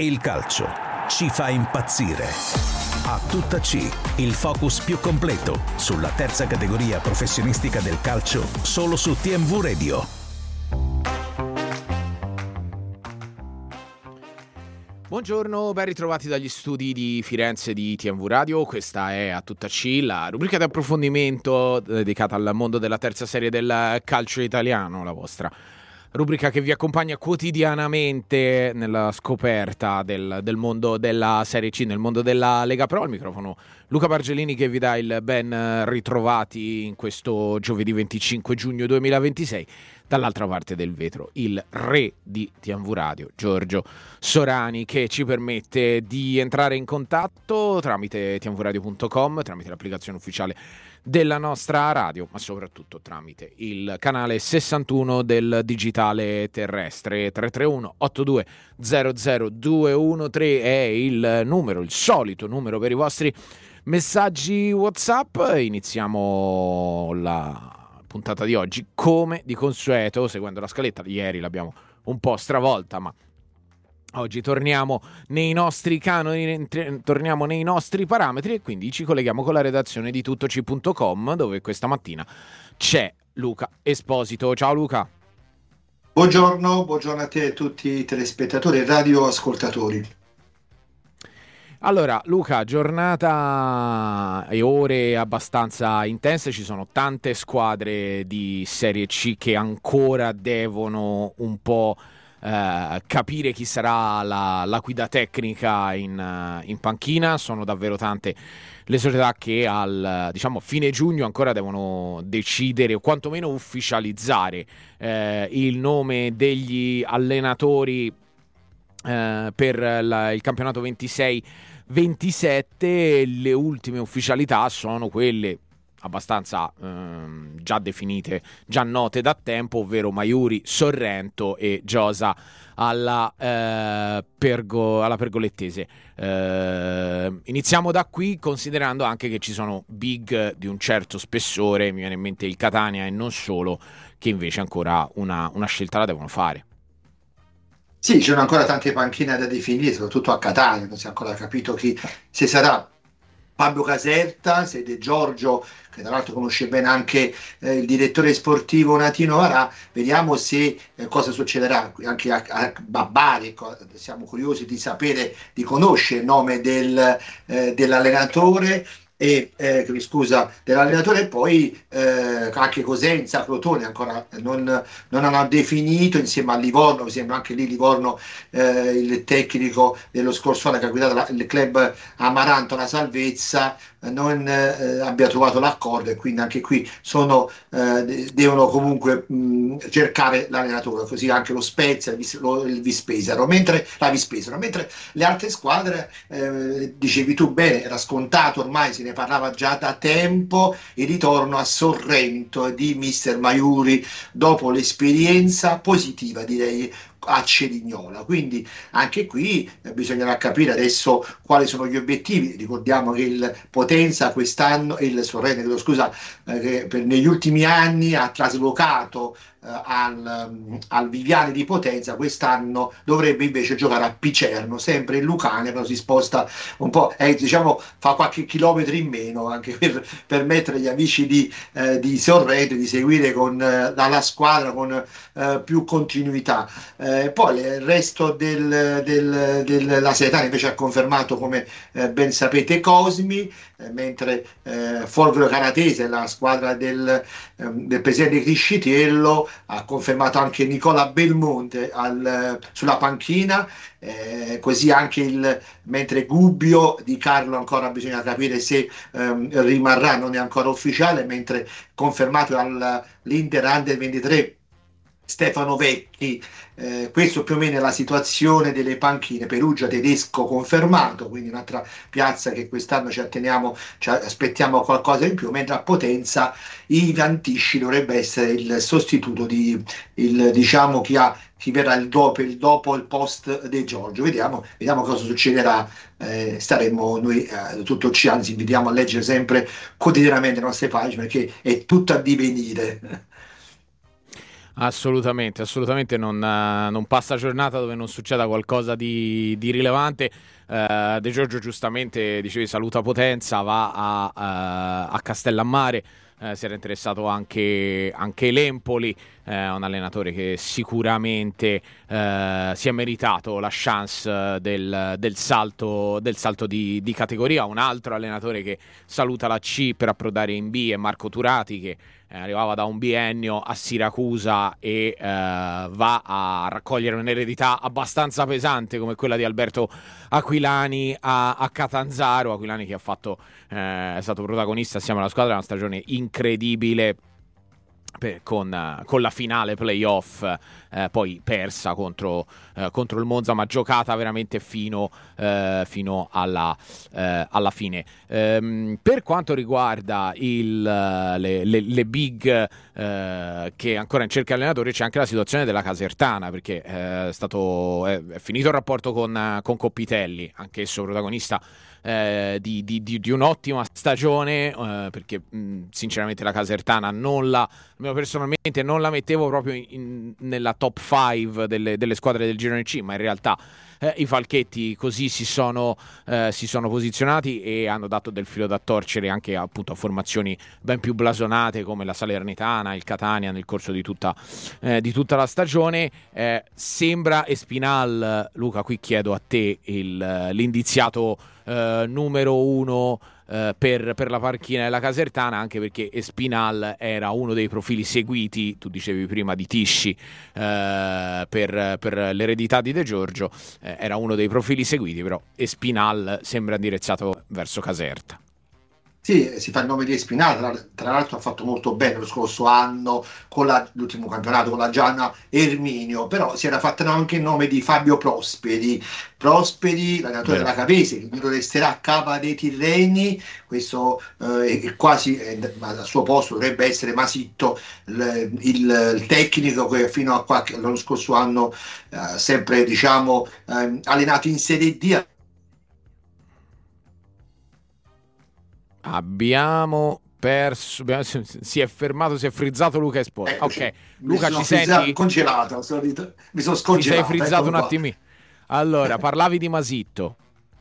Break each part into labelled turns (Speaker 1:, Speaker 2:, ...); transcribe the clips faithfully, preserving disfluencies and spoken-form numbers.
Speaker 1: Il calcio ci fa impazzire. A tutta C, il focus più completo sulla terza categoria professionistica del calcio, solo su T M V Radio.
Speaker 2: Buongiorno, ben ritrovati dagli studi di Firenze di T M V Radio. Questa è A tutta C, la rubrica di approfondimento dedicata al mondo della terza serie del calcio italiano, la vostra rubrica che vi accompagna quotidianamente nella scoperta del, del mondo della Serie C, nel mondo della Lega Pro. Al microfono Luca Bargelini che vi dà il ben ritrovati in questo giovedì venticinque giugno duemilaventisei. Dall'altra parte del vetro il re di T M V Radio, Giorgio Sorani, che ci permette di entrare in contatto tramite t m v radio punto com, tramite l'applicazione ufficiale della nostra radio, ma soprattutto tramite il canale sessantuno del digitale terrestre. Tre tre uno otto due zero zero due uno tre è il numero, il solito numero per i vostri messaggi WhatsApp. Iniziamo la puntata di oggi come di consueto seguendo la scaletta di ieri, l'abbiamo un po' stravolta, ma oggi torniamo nei nostri canoni, torniamo nei nostri parametri e quindi ci colleghiamo con la redazione di tutto c punto com, dove questa mattina c'è Luca Esposito. Ciao Luca.
Speaker 3: Buongiorno, buongiorno a te e a tutti i telespettatori e radioascoltatori.
Speaker 2: Allora Luca, giornata e ore abbastanza intense, ci sono tante squadre di Serie C che ancora devono un po' eh, capire chi sarà la, la guida tecnica in, in panchina. Sono davvero tante le società che al diciamo fine giugno ancora devono decidere o quantomeno ufficializzare eh, il nome degli allenatori eh, per la, il campionato ventisei ventisette. Le ultime ufficialità sono quelle abbastanza ehm, già definite, già note da tempo, ovvero Maiuri, Sorrento e Giosa alla, eh, Pergo, alla Pergolettese. Eh, iniziamo da qui, considerando anche che ci sono big di un certo spessore, mi viene in mente il Catania e non solo, che invece ancora una, una scelta la devono fare.
Speaker 3: Sì, ci sono ancora tante panchine da definire, soprattutto a Catania, non si è ancora capito chi, se sarà Fabio Caserta, se De Giorgio, che tra l'altro conosce bene anche eh, il direttore sportivo Natino Varà. Vediamo se eh, cosa succederà anche a, a, a Bari. Siamo curiosi di sapere, di conoscere il nome del, eh, dell'allenatore e eh, scusa dell'allenatore e poi eh, anche Cosenza, Crotone ancora non, non hanno definito, insieme a Livorno, mi sembra anche lì Livorno, eh, il tecnico dello scorso anno che ha guidato la, il club Amaranto, la salvezza, eh, non eh, abbia trovato l'accordo, e quindi anche qui sono eh, devono comunque mh, cercare l'allenatore, così anche lo Spezia, il, lo, il Vispesaro, mentre la Vispesaro, mentre le altre squadre, eh, dicevi tu bene, era scontato ormai, se ne parlava già da tempo, il ritorno a Sorrento di mister Maiuri dopo l'esperienza positiva, direi, a Cerignola. Quindi anche qui eh, bisognerà capire adesso quali sono gli obiettivi. Ricordiamo che il Potenza quest'anno, il Sorrento, scusa, eh, che per, negli ultimi anni ha traslocato eh, al, um, al Viviani di Potenza, quest'anno dovrebbe invece giocare a Picerno, sempre in Lucania, però si sposta un po', eh, diciamo fa qualche chilometro in meno, anche per permettere agli amici di, eh, di Sorrento di seguire con eh, la, la squadra con eh, più continuità. Eh, poi il resto del, del, della Seretana invece ha confermato, come eh, ben sapete, Cosmi, eh, mentre eh, Folgore Canatese, la squadra del, ehm, del presidente Criscitiello, ha confermato anche Nicola Belmonte al, sulla panchina, eh, così anche il, mentre Gubbio di Carlo ancora bisogna capire se ehm, rimarrà, non è ancora ufficiale, mentre confermato all'Inter Under ventitré Stefano Vecchi. Eh, questo più o meno è la situazione delle panchine. Perugia tedesco confermato, quindi un'altra piazza che quest'anno ci atteniamo, ci aspettiamo qualcosa in più, mentre a Potenza Ivan Tisci dovrebbe essere il sostituto di il, diciamo chi ha chi verrà il dopo il dopo il post De Giorgio. Vediamo, vediamo cosa succederà. Eh, staremo noi eh, tutto il C, anzi invitiamo a leggere sempre quotidianamente le nostre pagine, perché è tutto a divenire.
Speaker 2: Assolutamente, assolutamente non, non passa giornata dove non succeda qualcosa di, di rilevante. Uh, De Giorgio giustamente, dicevi, saluta Potenza, va a, uh, a Castellammare. Uh, si era interessato anche, anche l'Empoli, uh, un allenatore che sicuramente uh, si è meritato la chance del, del salto, del salto di, di categoria. Un altro allenatore che saluta la C per approdare in B è Marco Turati, che eh, arrivava da un biennio a Siracusa e uh, va a raccogliere un'eredità abbastanza pesante come quella di Alberto Aquilani a, a Catanzaro. Aquilani che ha fatto, eh, è stato protagonista assieme alla squadra una stagione incredibile, per, con, uh, con la finale playoff eh, poi persa contro, eh, contro il Monza, ma giocata veramente fino, eh, fino alla, eh, alla fine. Ehm, per quanto riguarda il, le, le, le big eh, che ancora in cerca di allenatori, c'è anche la situazione della Casertana, perché eh, è stato è, è finito il rapporto con, con Coppitelli, anch'esso protagonista Eh, di, di, di, di un'ottima stagione, eh, perché mh, sinceramente la Casertana non la, personalmente non la mettevo proprio in, in, nella top cinque delle, delle squadre del girone C, ma in realtà eh, i Falchetti così si sono, eh, si sono posizionati e hanno dato del filo da torcere anche appunto a formazioni ben più blasonate come la Salernitana, il Catania nel corso di tutta, eh, di tutta la stagione. Eh, sembra Espinal, Luca, qui chiedo a te il, l'indiziato Uh, numero uno uh, per, per la panchina della Casertana, anche perché Espinal era uno dei profili seguiti, tu dicevi prima di Tisci, uh, per, per l'eredità di De Giorgio, uh, era uno dei profili seguiti, però Espinal sembra indirizzato verso Caserta.
Speaker 3: Sì, si fa il nome di Espinal, tra, tra l'altro ha fatto molto bene lo scorso anno con la, l'ultimo campionato con la Gianna Erminio, però si era fatto anche il nome di Fabio Prosperi, Prosperi, l'allenatore della Cavese, che resterà a capa dei Tirreni, questo eh, è quasi, eh, al suo posto dovrebbe essere Masitto, il, il, il tecnico che fino a qualche, l'anno scorso anno eh, sempre diciamo eh, allenato in Serie D.
Speaker 2: Abbiamo perso, abbiamo, si è fermato, si è frizzato Luca Esport.
Speaker 3: Eccoci.
Speaker 2: Ok,
Speaker 3: Mi
Speaker 2: Luca, ci
Speaker 3: frizzato,
Speaker 2: senti?
Speaker 3: Congelato, mi sono scongelato.
Speaker 2: Ti sei frizzato un
Speaker 3: qua.
Speaker 2: attimo. Allora, parlavi di Masitto.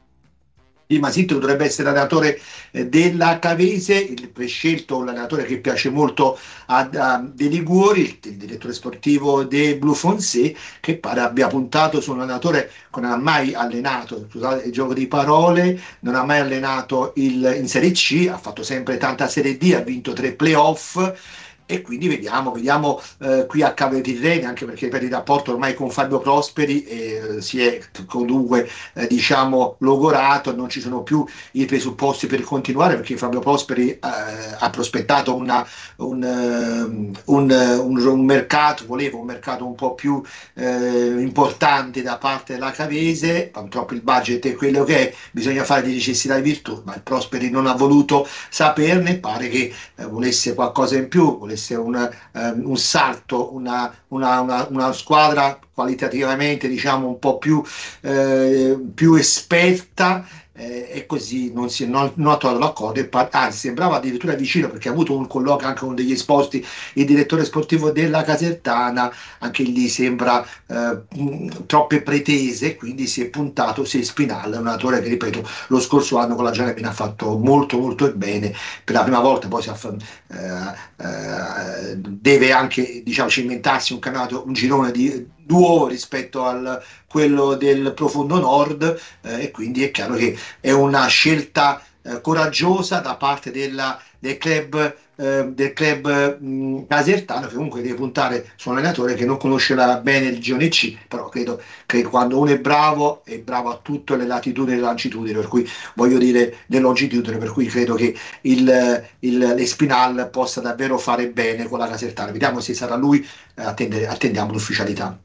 Speaker 3: Di Masitto dovrebbe essere l'allenatore della Cavese, il prescelto, l'allenatore che piace molto a, a De Liguori, il, il direttore sportivo del Blue Foncé, che pare abbia puntato su un allenatore che non ha mai allenato, scusate il gioco di parole, non ha mai allenato il, in Serie C, ha fatto sempre tanta Serie D, ha vinto tre playoff. E quindi vediamo, vediamo eh, qui a Cave Tirreni, anche perché per il rapporto ormai con Fabio Prosperi eh, si è comunque eh, diciamo logorato, non ci sono più i presupposti per continuare, perché Fabio Prosperi eh, ha prospettato una, un, un, un, un mercato, voleva un mercato un po' più eh, importante da parte della Cavese, purtroppo il budget è quello che è, bisogna fare di necessità di virtù, ma il Prosperi non ha voluto saperne, pare che eh, volesse qualcosa in più, volesse Un, um, un salto, una, una, una, una squadra qualitativamente diciamo un po' più, eh, più esperta eh, e così non, si, non, non ha trovato l'accordo, e, anzi sembrava addirittura vicino, perché ha avuto un colloquio anche con degli esposti, il direttore sportivo della Casertana, anche lì sembra eh, mh, troppe pretese, quindi si è puntato su Espinal, un allenatore che ripeto lo scorso anno con la Gianna ha fatto molto molto bene, per la prima volta poi si affa- eh, eh, deve anche diciamo cimentarsi un campionato, un girone di duo rispetto a quello del profondo nord eh, e quindi è chiaro che è una scelta eh, coraggiosa da parte della, del club eh, del club mh, casertano, che comunque deve puntare su un allenatore che non conosce la, bene il girone C, però credo che quando uno è bravo è bravo a tutte le latitudini e le longitudini, per cui voglio dire le longitudini, per cui credo che il, il, l'Espinal possa davvero fare bene con la Casertana. Vediamo se sarà lui, eh, attendere, attendiamo l'ufficialità.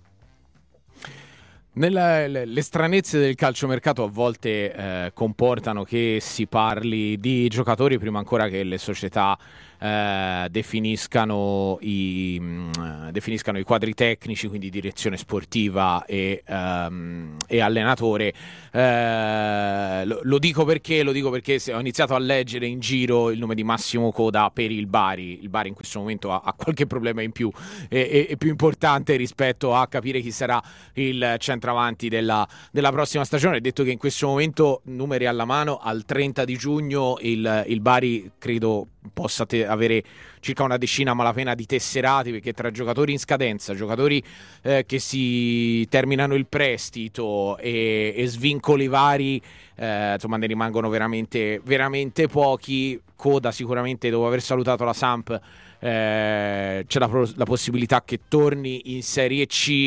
Speaker 2: Nella, le, le stranezze del calciomercato a volte eh, comportano che si parli di giocatori prima ancora che le società eh, definiscano, i, mh, definiscano i quadri tecnici, quindi direzione sportiva e, um, e allenatore. Eh, lo, lo dico perché lo dico perché ho iniziato a leggere in giro il nome di Massimo Coda per il Bari. Il Bari in questo momento ha, ha qualche problema in più e, e, e più importante rispetto a capire chi sarà il centravanti della, della prossima stagione. Detto che in questo momento, numeri alla mano, al trenta di giugno il, il Bari credo possa te- avere circa una decina a malapena di tesserati, perché tra giocatori in scadenza, giocatori eh, che si terminano il prestito e, e svincoli vari, eh, insomma ne rimangono veramente, veramente pochi. Coda sicuramente, dopo aver salutato la Samp, eh, c'è la, la possibilità che torni in Serie C.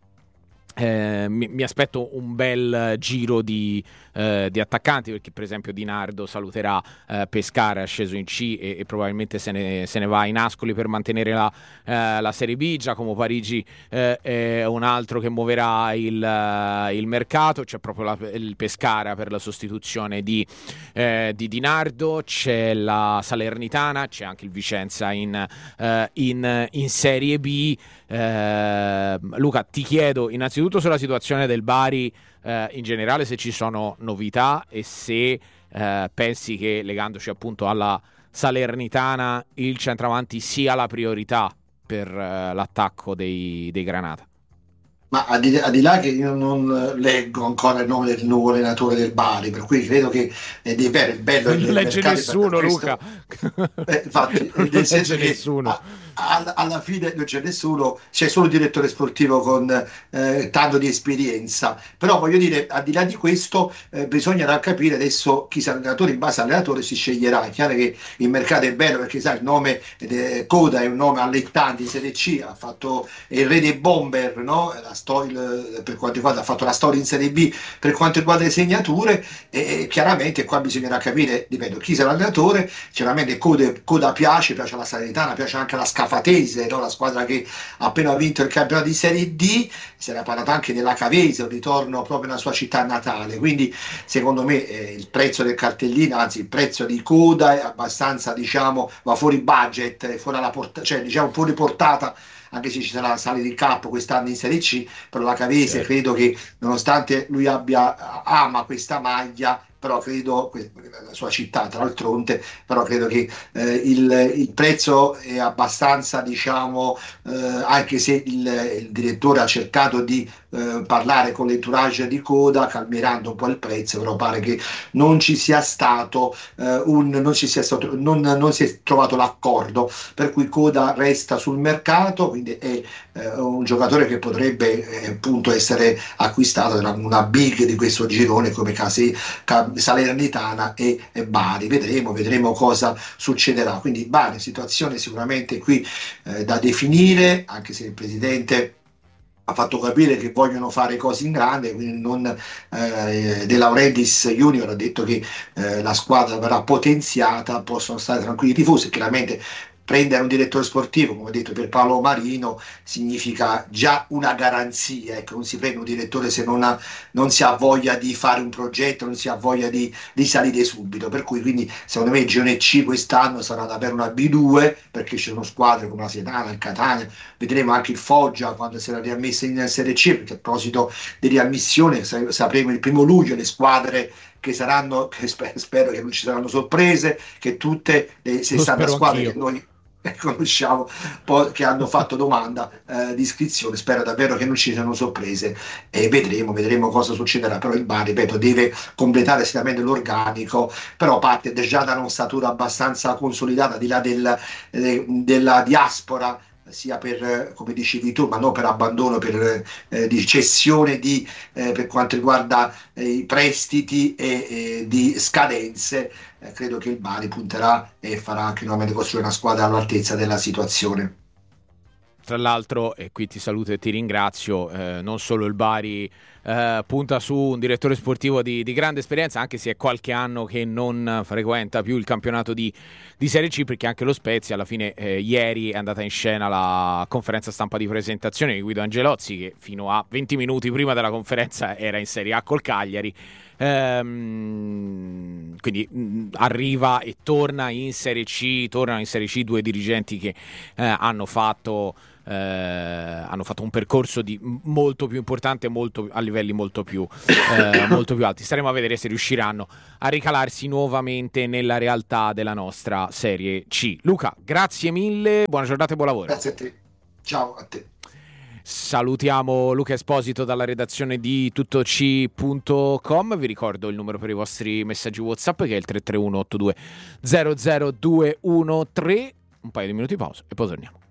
Speaker 2: Eh, mi, mi aspetto un bel giro di, eh, di attaccanti, perché per esempio Di Nardo saluterà eh, Pescara, è sceso in C e, e probabilmente se ne, se ne va in Ascoli per mantenere la, eh, la Serie B. Giacomo Parigi eh, è un altro che muoverà il, uh, il mercato. C'è proprio la, il Pescara per la sostituzione di, eh, di Di Nardo, c'è la Salernitana, c'è anche il Vicenza in, uh, in, in Serie B. Eh, Luca, ti chiedo innanzitutto sulla situazione del Bari eh, in generale, se ci sono novità e se eh, pensi che, legandoci appunto alla Salernitana, il centravanti sia la priorità per eh, l'attacco dei, dei Granata.
Speaker 3: Ma al di, al di là che io non leggo ancora il nome del nuovo allenatore del Bari, per cui credo che è di vero il bello
Speaker 2: non legge nessuno, Luca.
Speaker 3: Eh, infatti, non nel senso che nessuno. A, a, alla fine non c'è nessuno, c'è solo il direttore sportivo con eh, tanto di esperienza. Però voglio dire, al di là di questo, eh, bisognerà capire adesso chi sarà allenatore. In base all'allenatore si sceglierà. È chiaro che il mercato è bello, perché sai, il nome eh, Coda è un nome allettante in Serie C, ha fatto il re dei bomber, no? La storia, per quanto riguarda, ha fatto la storia in Serie B per quanto riguarda le segnature, e chiaramente qua bisognerà capire, ripeto, chi sarà l'allenatore. Sicuramente Coda, Coda piace, piace alla Salernitana, piace anche alla Scafatese, no? La squadra che ha appena vinto il campionato di Serie D. Si era parlato anche della Cavese, un ritorno proprio nella sua città natale, quindi secondo me eh, il prezzo del cartellino, anzi il prezzo di Coda è abbastanza, diciamo, va fuori budget, fuori alla porta- cioè diciamo fuori portata, anche se ci sarà la sale di campo quest'anno in Serie C. Però la Cavese, certo, credo che nonostante lui abbia ama questa maglia, però credo, la sua città tra l'altro, però credo che eh, il, il prezzo è abbastanza, diciamo, eh, anche se il, il direttore ha cercato di eh, parlare con l'entourage di Coda, calmierando un po' il prezzo, però pare che non ci sia stato eh, un non ci sia stato non, non si è trovato l'accordo, per cui Coda resta sul mercato, quindi è eh, un giocatore che potrebbe eh, appunto essere acquistato da una big di questo girone come Case Salernitana e, e Bari. Vedremo, vedremo cosa succederà. Quindi Bari, situazione sicuramente qui eh, da definire, anche se il presidente ha fatto capire che vogliono fare cose in grande, quindi non eh, De Laurentiis Junior ha detto che eh, la squadra verrà potenziata, possono stare tranquilli i tifosi. Chiaramente prendere un direttore sportivo, come ho detto, per Paolo Marino significa già una garanzia. Ecco, non si prende un direttore se non, ha, non si ha voglia di fare un progetto, non si ha voglia di, di salire subito. Per cui, quindi, secondo me il girone C quest'anno sarà davvero una B due, perché ci sono squadre come la Siena, il Catania, vedremo anche il Foggia quando sarà riammessa in Serie C, perché a proposito di riammissione sapremo il primo luglio le squadre che saranno, che spero, spero che non ci saranno sorprese, che tutte le sessanta squadre anch'io. Che noi conosciamo, poi, che hanno fatto domanda eh, di iscrizione, spero davvero che non ci siano sorprese, e vedremo, vedremo cosa succederà. Però il Bari, ripeto, deve completare sicuramente l'organico, però parte già da un'ossatura abbastanza consolidata, di là del, eh, della diaspora, sia per, come dicevi tu, ma non per abbandono, per eh, di cessione di, eh, per quanto riguarda eh, i prestiti e eh, di scadenze. Eh, credo che il Bari punterà e farà anche nuovamente costruire una squadra all'altezza della situazione.
Speaker 2: Tra l'altro, e qui ti saluto e ti ringrazio, eh, non solo il Bari eh, punta su un direttore sportivo di, di grande esperienza, anche se è qualche anno che non frequenta più il campionato di, di Serie C, perché anche lo Spezia alla fine eh, ieri è andata in scena la conferenza stampa di presentazione di Guido Angelozzi, che fino a venti minuti prima della conferenza era in Serie A col Cagliari. Ehm, quindi mh, arriva e torna in Serie C, tornano in Serie C due dirigenti che eh, hanno fatto eh, hanno fatto un percorso di molto più importante, molto, a livelli molto più, eh, molto più alti. Staremo a vedere se riusciranno a ricalarsi nuovamente nella realtà della nostra Serie C. Luca, grazie mille, buona giornata e buon lavoro.
Speaker 3: Grazie a te, ciao a te.
Speaker 2: Salutiamo Luca Esposito dalla redazione di tuttoc punto com. Vi ricordo il numero per i vostri messaggi WhatsApp, che è il tre tre uno otto due zero zero due uno tre. Un paio di minuti di pausa e poi torniamo.